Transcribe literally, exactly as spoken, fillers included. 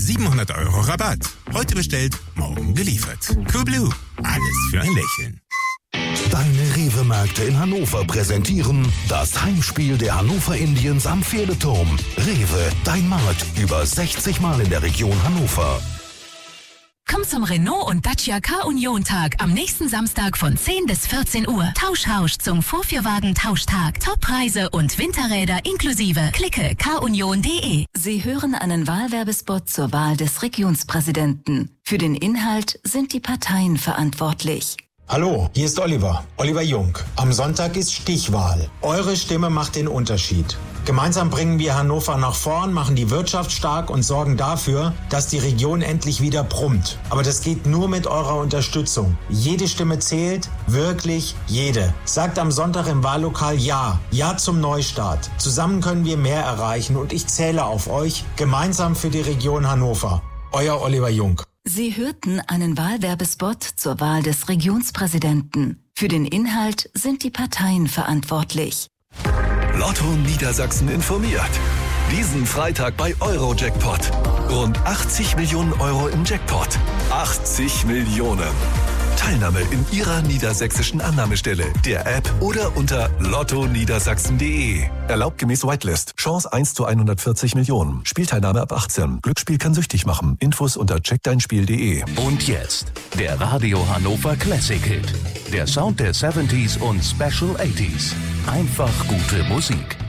siebenhundert Euro Rabatt. Heute bestellt, morgen geliefert. Coolblue, alles für ein Lächeln. Deine Rewe-Märkte in Hannover präsentieren das Heimspiel der Hannover Indians am Pferdeturm. Rewe, dein Markt, über sechzig Mal in der Region Hannover. Komm zum Renault und Dacia K-Union-Tag am nächsten Samstag von zehn bis vierzehn Uhr. Tauschhausch zum Vorführwagen-Tauschtag. Toppreise und Winterräder inklusive. Klicke k union punkt de. Sie hören einen Wahlwerbespot zur Wahl des Regionspräsidenten. Für den Inhalt sind die Parteien verantwortlich. Hallo, hier ist Oliver, Oliver Jung. Am Sonntag ist Stichwahl. Eure Stimme macht den Unterschied. Gemeinsam bringen wir Hannover nach vorn, machen die Wirtschaft stark und sorgen dafür, dass die Region endlich wieder brummt. Aber das geht nur mit eurer Unterstützung. Jede Stimme zählt, wirklich jede. Sagt am Sonntag im Wahllokal Ja. Ja zum Neustart. Zusammen können wir mehr erreichen und ich zähle auf euch. Gemeinsam für die Region Hannover. Euer Oliver Jung. Sie hörten einen Wahlwerbespot zur Wahl des Regionspräsidenten. Für den Inhalt sind die Parteien verantwortlich. Lotto Niedersachsen informiert. Diesen Freitag bei Eurojackpot. Rund achtzig Millionen Euro im Jackpot. achtzig Millionen. Teilnahme in Ihrer niedersächsischen Annahmestelle, der App oder unter lotto niedersachsen punkt de. Erlaubt gemäß Whitelist. Chance eins zu hundertvierzig Millionen. Spielteilnahme ab achtzehn. Glücksspiel kann süchtig machen. Infos unter check dein spiel punkt de. Und jetzt der Radio Hannover Classic Hit. Der Sound der siebziger und Special achtziger. Einfach gute Musik.